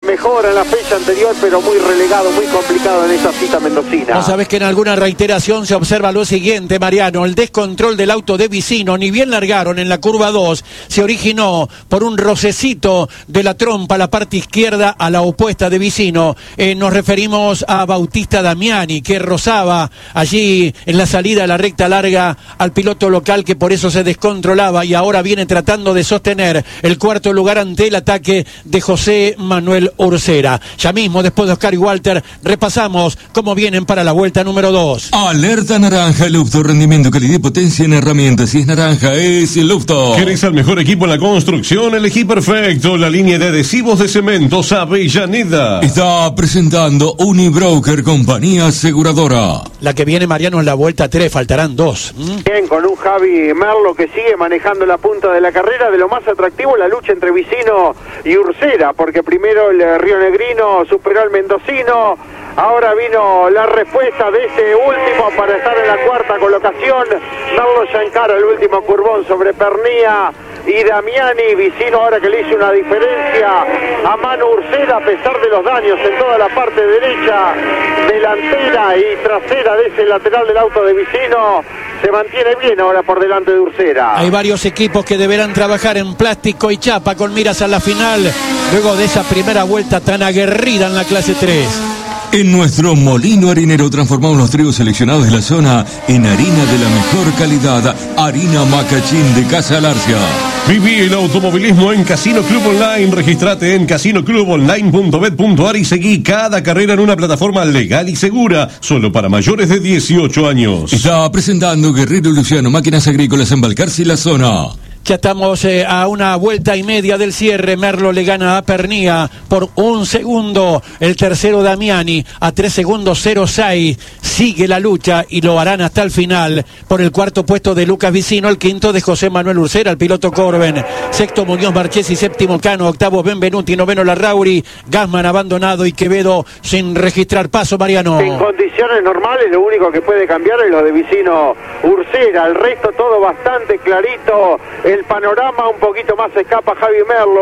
mejora en la fecha anterior, pero muy relegado, muy complicado en esta cita mendocina. No sabes que en alguna reiteración se observa lo siguiente, Mariano: el descontrol del auto de Vicino, ni bien largaron en la curva 2, se originó por un rocecito de la trompa a la parte izquierda a la opuesta de Vicino. Nos referimos a Bautista Damiani, que rozaba allí en la salida a la recta larga al piloto local, que por eso se descontrolaba y ahora viene tratando de sostener el cuarto lugar ante el ataque de José Manuel Ursera. Ya mismo, después de Oscar y Walter, repasamos cómo vienen para la vuelta número 2. Alerta naranja, Lufto, rendimiento, calidad y potencia en herramientas. Si es naranja, es Lufto. ¿Querés el mejor equipo en la construcción? Elegí perfecto la línea de adhesivos de cementos Avellaneda. Está presentando Unibroker, compañía aseguradora. La que viene, Mariano, en la vuelta 3, faltarán 2. Bien, con un Javi Merlo que sigue manejando la punta de la carrera. De lo más atractivo, la lucha entre Vicino y Ursera, porque primero el rionegrino superó al mendocino. Ahora vino la respuesta de este último para estar en la cuarta colocación. Merlo ya encara el último curvón sobre Pernía y Damiani. Vicino ahora que le hizo una diferencia a Manu Ursera, a pesar de los daños en toda la parte derecha, delantera y trasera de ese lateral del auto de Vicino, se mantiene bien ahora por delante de Ursera. Hay varios equipos que deberán trabajar en plástico y chapa con miras a la final, luego de esa primera vuelta tan aguerrida en la clase 3. En nuestro molino harinero transformamos los trigos seleccionados de la zona en harina de la mejor calidad. Harina Macachín de Casa Alarcia. Viví el automovilismo en Casino Club Online. Registrate en casinoclubonline.bet.ar y seguí cada carrera en una plataforma legal y segura, solo para mayores de 18 años. Está presentando Guerrero Luciano, máquinas agrícolas en Balcarce y la zona. Ya estamos a una vuelta y media del cierre. Merlo le gana a Pernía por 1 segundo. El tercero, Damiani, a 3 segundos 06. Sigue la lucha y lo harán hasta el final por el cuarto puesto de Lucas Vicino, el quinto de José Manuel Ursera, el piloto Corben, sexto Muñoz Marchesi, séptimo Cano, octavo Benvenuti, noveno Larrauri, Gassman abandonado y Quevedo sin registrar paso, Mariano. En condiciones normales lo único que puede cambiar es lo de Vicino Ursera, el resto todo bastante clarito. El panorama un poquito más escapa Javi Merlo,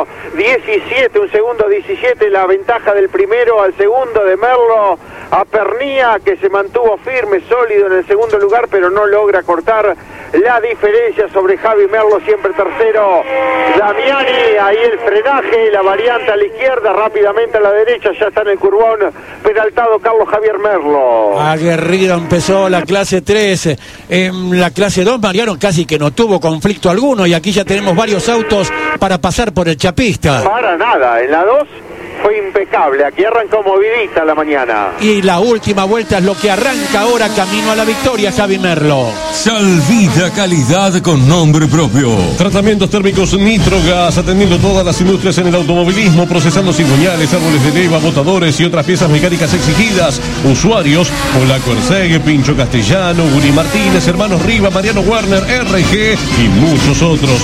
1.17, un segundo 17, la ventaja del primero al segundo de Merlo, a Pernía, que se mantuvo firme, sólido en el segundo lugar, pero no logra cortar la diferencia sobre Javi Merlo, siempre tercero Damiani. Ahí el frenaje, la variante a la izquierda, rápidamente a la derecha, ya está en el curvón peraltado Carlos Javier Merlo. Aguerrido empezó la clase 3. En la clase 2, Mariano, casi que no tuvo conflicto alguno, y aquí ya tenemos varios autos para pasar por el chapista. Para nada, en la 2 fue impecable, aquí arrancó movidita la mañana. Y la última vuelta es lo que arranca ahora camino a la victoria, Javi Merlo. Salvita, calidad con nombre propio. Tratamientos térmicos Nitrogas, atendiendo todas las industrias en el automovilismo, procesando cigüeñales, árboles de leva, botadores y otras piezas mecánicas exigidas. Usuarios: Polaco Ercegue, Pincho Castellano, Guri Martínez, Hermanos Riva, Mariano Werner, RG y muchos otros.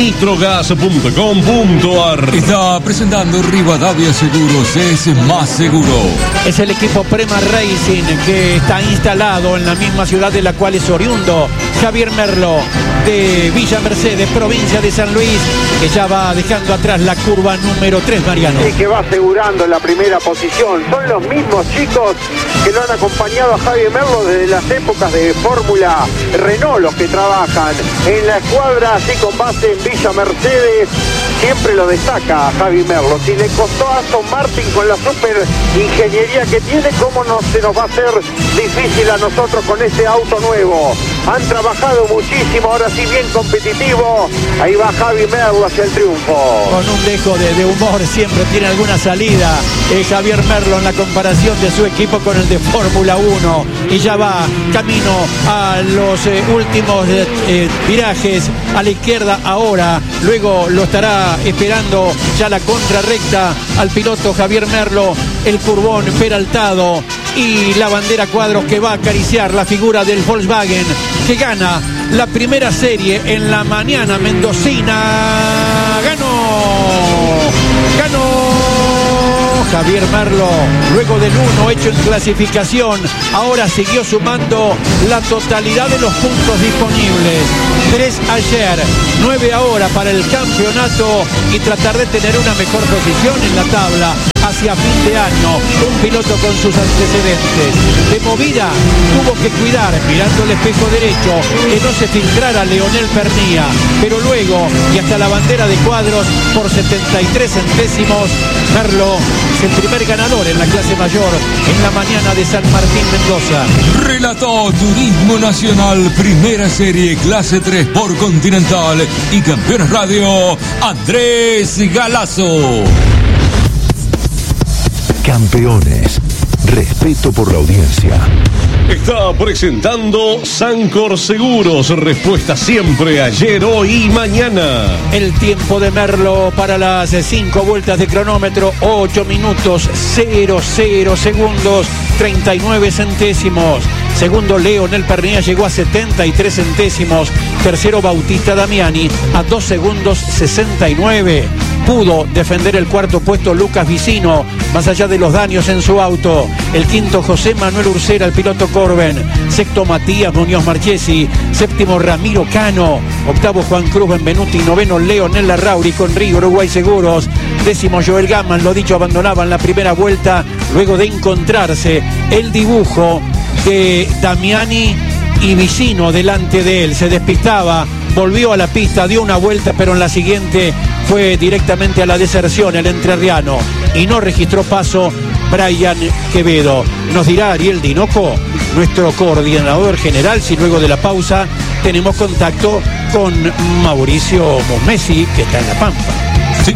Nitrogas.com.ar. Está presentando Rivadavia Seguros, es más seguro. Es el equipo Prema Racing, que está instalado en la misma ciudad de la cual es oriundo Javier Merlo, de Villa Mercedes, provincia de San Luis, que ya va dejando atrás la curva número 3, Mariano. Sí, que va asegurando la primera posición. Son los mismos chicos que lo han acompañado a Javier Merlo desde las épocas de Fórmula Renault, los que trabajan en la escuadra, así con base en Villa Mercedes. Siempre lo destaca a Javi Merlo. Si le costó a Aston Martin con la super ingeniería que tiene, ¿cómo no se nos va a hacer difícil a nosotros con ese auto nuevo? Han trabajado muchísimo, ahora sí bien competitivo. Ahí va Javi Merlo hacia el triunfo. Con un dejo de humor, siempre tiene alguna salida Javier Merlo en la comparación de su equipo con el de Fórmula 1. Y ya va camino a los últimos virajes a la izquierda ahora. Luego lo estará esperando ya la contrarrecta al piloto Javier Merlo, el curvón peraltado y la bandera cuadros que va a acariciar la figura del Volkswagen, que gana la primera serie en la mañana mendocina. Ganó Javier Merlo, luego del 1 hecho en clasificación, ahora siguió sumando la totalidad de los puntos disponibles. 3 ayer, 9 ahora para el campeonato y tratar de tener una mejor posición en la tabla hacia fin de año. Un piloto con sus antecedentes. De movida tuvo que cuidar, mirando el espejo derecho, que no se filtrara Leonel Pernía, pero luego, y hasta la bandera de cuadros, por 73 centésimos, Merlo es el primer ganador en la clase mayor en la mañana de San Martín, Mendoza. Relató Turismo Nacional, Primera Serie, Clase 3 por Continental y Campeones Radio, Andrés Galazo. Campeones, respeto por la audiencia. Está presentando Sancor Seguros, respuesta siempre, ayer, hoy y mañana. El tiempo de Merlo para las 5 vueltas de cronómetro, 8 minutos 00 segundos 39 centésimos. Segundo, Leonel Pernía llegó a 73 centésimos. Tercero, Bautista Damiani a 2 segundos 69. Pudo defender el cuarto puesto Lucas Vicino, más allá de los daños en su auto. El quinto, José Manuel Ursera, el piloto Corben. Sexto, Matías Muñoz Marchesi. Séptimo, Ramiro Cano. Octavo, Juan Cruz Benvenuti. Noveno, Leonel Larrauri con Río Uruguay Seguros. Décimo, Joel Gaman, lo dicho, abandonaban la primera vuelta luego de encontrarse el dibujo de Damiani y Vicino delante de él. Se despistaba, volvió a la pista, dio una vuelta, pero en la siguiente fue directamente a la deserción el entrerriano y no registró paso Brian Quevedo. Nos dirá Ariel Dinoco, nuestro coordinador general, si luego de la pausa tenemos contacto con Mauricio Mosmesi, que está en La Pampa. Sí.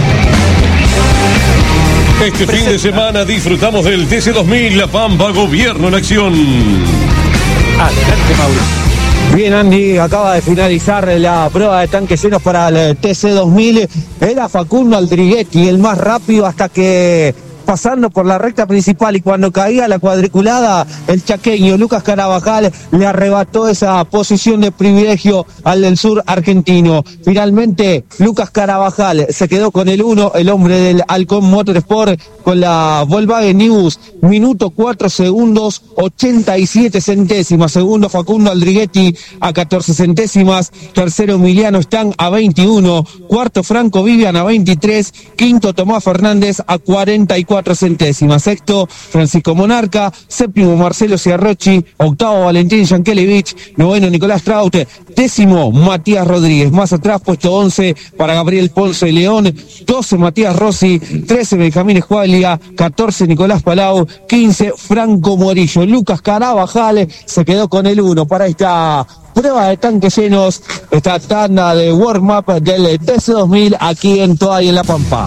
Este fin de semana disfrutamos del TC2000, La Pampa, Gobierno en Acción. Adelante, Mauricio. Bien, Andy, acaba de finalizar la prueba de tanques llenos para el TC2000. Era Facundo Aldriguetti el más rápido hasta que, pasando por la recta principal y cuando caía la cuadriculada, el chaqueño Lucas Carabajal le arrebató esa posición de privilegio al del sur argentino. Finalmente, Lucas Carabajal se quedó con el 1, el hombre del Halcón Motorsport, con la Volkswagen Nibus, minuto 4 segundos 87 centésimas. Segundo, Facundo Aldriguetti a 14 centésimas. Tercero, Emiliano Stang a 21. Cuarto, Franco Vivian a 23. Quinto, Tomás Fernández a 44 centésimas. Sexto, Francisco Monarca. Séptimo, Marcelo Ciarrochi. Octavo, Valentín Yankelevich. Noveno, Nicolás Traute. Décimo, Matías Rodríguez. Más atrás, puesto 11 para Gabriel Ponce León. 12, Matías Rossi. 13, Benjamín Escuaglia. 14, Nicolás Palau. 15, Franco Morillo. Lucas Carabajal se quedó con el 1 para esta prueba de tanques llenos, esta tanda de warm-up del TC2000 aquí en Toay y en La Pampa.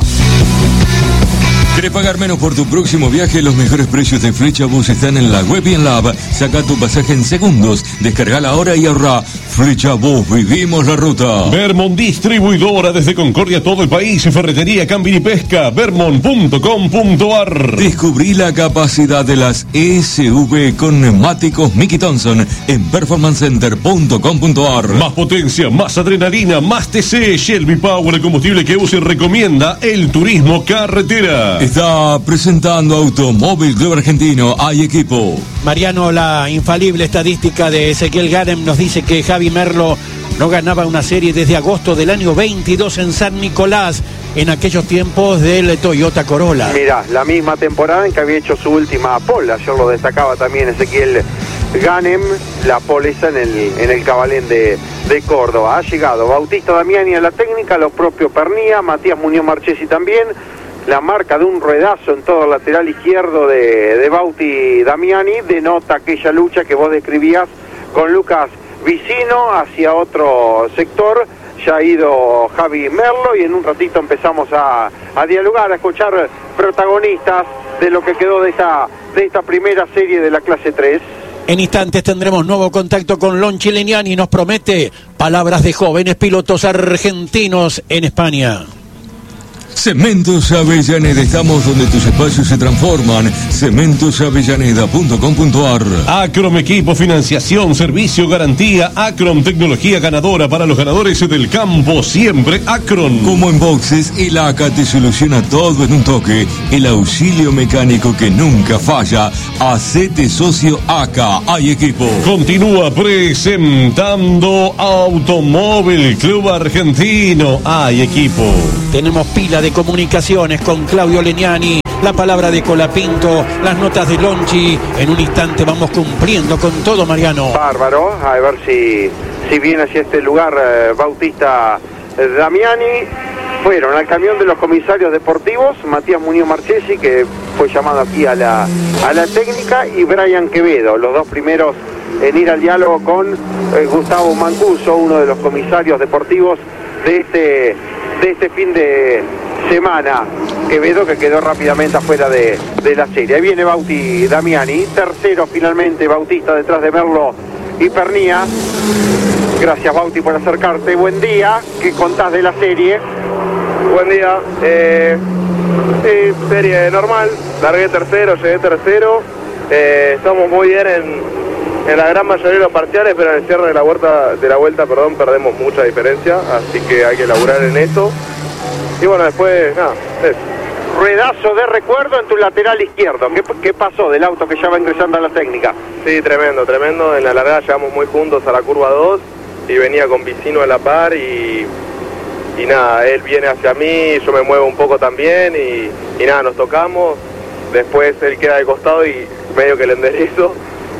¿Querés pagar menos por tu próximo viaje? Los mejores precios de Flechabus están en la web y en la app. Saca tu pasaje en segundos. Descargala ahora y ahorra. Flechabus, vivimos la ruta. Vermont Distribuidora, desde Concordia, todo el país. Ferretería, camping y pesca. Vermont.com.ar. Descubrí la capacidad de las SUV con neumáticos Mickey Thompson en performancecenter.com.ar. Más potencia, más adrenalina, más TC. Shelby Power, el combustible que usa y recomienda el turismo carretera. Está presentando Automóvil Club Argentino. Hay equipo. Mariano, la infalible estadística de Ezequiel Ganem nos dice que Javi Merlo no ganaba una serie desde agosto del año 22 en San Nicolás, en aquellos tiempos del Toyota Corolla. Mirá, la misma temporada en que había hecho su última pole. Ayer lo destacaba también Ezequiel Ganem, la pole esa en el Cabalén de Córdoba. Ha llegado Bautista Damiani a la técnica, los propios Pernía, Matías Muñoz Marchesi también. La marca de un ruedazo en todo el lateral izquierdo de Bauti Damiani denota aquella lucha que vos describías con Lucas Vicino hacia otro sector. Ya ha ido Javi Merlo y en un ratito empezamos a dialogar, a escuchar protagonistas de lo que quedó de esta primera serie de la clase 3. En instantes tendremos nuevo contacto con Lon Chileniani y nos promete palabras de jóvenes pilotos argentinos en España. Cementos Avellaneda, estamos donde tus espacios se transforman. Cementosavellaneda.com.ar. Acrom Equipo, financiación, servicio, garantía. Acrom, tecnología ganadora para los ganadores del campo. Siempre Acrom. Como en boxes, el ACA te soluciona todo en un toque. El auxilio mecánico que nunca falla. Hacete socio ACA. Hay equipo. Continúa presentando Automóvil Club Argentino. Hay equipo. Tenemos pila de comunicaciones con Claudio Legnani, la palabra de Colapinto, las notas de Lonchi. En un instante vamos cumpliendo con todo, Mariano. Bárbaro, a ver si viene hacia este lugar Bautista Damiani. Fueron al camión de los comisarios deportivos, Matías Muñoz Marchesi, que fue llamado aquí a la técnica, y Brian Quevedo, los dos primeros en ir al diálogo con Gustavo Mancuso, uno de los comisarios deportivos de este fin de semana. Quevedo, que quedó rápidamente afuera de la serie. Ahí viene Bauti Damiani, tercero finalmente Bautista detrás de Merlo y Pernía. Gracias, Bauti, por acercarte. Buen día, ¿qué contás de la serie? Buen día, sí, serie normal, largué tercero, llegué tercero, estamos muy bien en la gran mayoría de los parciales, pero en el cierre de la vuelta, perdemos mucha diferencia, así que hay que laburar en eso. Y bueno, después, nada, eso. Ruedazo de recuerdo en tu lateral izquierdo. ¿Qué pasó del auto que ya va ingresando a la técnica? Sí, tremendo. En la largada llegamos muy juntos a la curva 2 y venía con Vicino a la par y nada, él viene hacia mí, yo me muevo un poco también y nada, nos tocamos. Después él queda de costado y medio que le enderezo.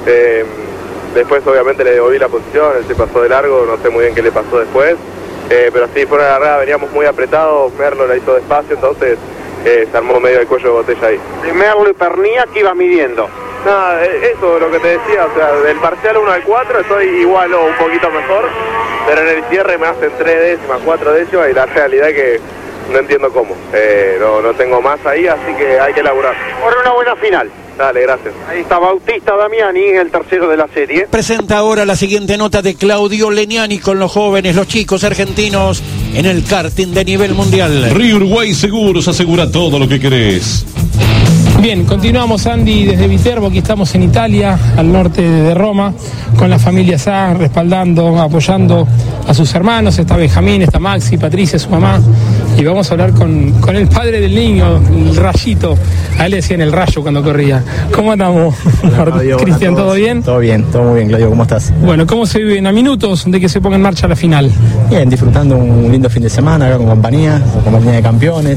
Después obviamente le devolví la posición, él se pasó de largo, no sé muy bien qué le pasó después. Pero sí, fuera de la largada veníamos muy apretados, Merlo la hizo despacio, entonces se armó medio el cuello de botella ahí. De Merlo y Pernía, ¿qué iba midiendo? Nada, eso lo que te decía, o sea, del parcial 1 al 4 estoy igual o un poquito mejor, pero en el cierre me hacen 3 décimas, 4 décimas y la realidad es que no entiendo cómo. No tengo más ahí, así que hay que laburar. Por una buena final. Dale, gracias. Ahí está Bautista Damiani, el tercero de la serie. Presenta ahora la siguiente nota de Claudio Legnani con los jóvenes, los chicos argentinos en el karting de nivel mundial. Río Uruguay Seguros, asegura todo lo que querés. Bien, continuamos, Andy, desde Viterbo. Aquí estamos en Italia, al norte de Roma, con la familia Sá, respaldando, apoyando a sus hermanos. Está Benjamín, está Maxi, Patricia, su mamá. Y vamos a hablar con el padre del niño, el Rayito. A él le decían el Rayo cuando corría. ¿Cómo andamos, Cristian? ¿Todo bien? Todo bien, todo muy bien, Claudio. ¿Cómo estás? Bueno, ¿cómo se viven a minutos de que se ponga en marcha la final? Bien, disfrutando un lindo fin de semana acá con compañía de campeones,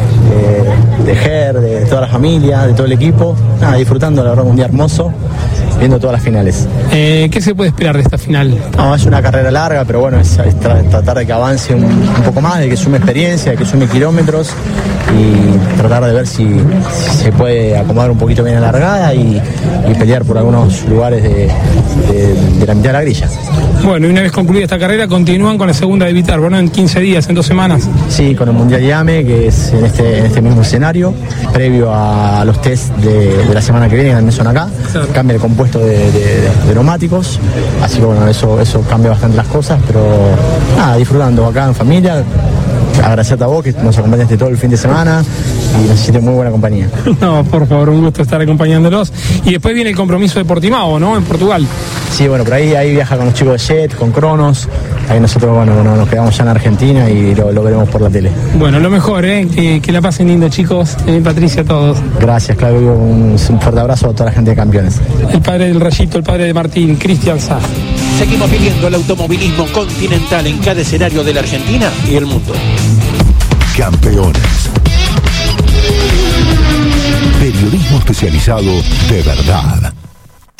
de Ger, de toda la familia, de todo el equipo. Nada, disfrutando, la verdad, un día hermoso, viendo todas las finales. ¿Qué se puede esperar de esta final? No, es una carrera larga, pero bueno, es tratar de que avance un poco más, de que sume experiencia, de que sume kilómetros y tratar de ver si se puede acomodar un poquito bien en la largada y pelear por algunos lugares de la mitad de la grilla. Bueno, y una vez concluida esta carrera, continúan con la segunda de Viterbo, ¿no? En 15 días, en 2 semanas. Sí, con el Mundial IAME, que es en este mismo escenario, previo a los test de la semana que viene, que también son acá. Claro. Cambia el compuesto de neumáticos, así que bueno, eso cambia bastante las cosas, pero nada, disfrutando acá en familia. Agradecerte a vos que nos acompañaste todo el fin de semana y nos hiciste muy buena compañía. No, por favor, un gusto estar acompañándolos. Y después viene el compromiso de Portimao, ¿no? En Portugal. Sí, bueno, por ahí viaja con los chicos de Jet, con Cronos. Ahí nosotros, bueno, nos quedamos ya en Argentina y lo veremos por la tele. Bueno, lo mejor, que la pasen lindo, chicos. Patricia, a todos. Gracias, Claudio. Un fuerte abrazo a toda la gente de Campeones. El padre del Rayito, el padre de Martín, Cristian Sá. Seguimos viviendo el automovilismo continental en cada escenario de la Argentina y el mundo. Campeones. Periodismo especializado de verdad.